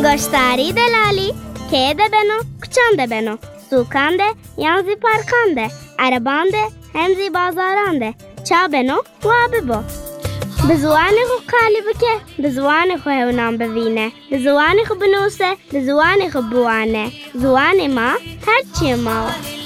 گشتاری دلالی که ده بنو کچان ده بنو سوکان ده یانزی پارکان ده عربان ده هنزی بازاران ده چا بنو وا ببو به زوان خو قالی بکه به زوان خو هونام ببینه به زوان خو بنوسه به زوان خو بوانه زوان ما هرچی ما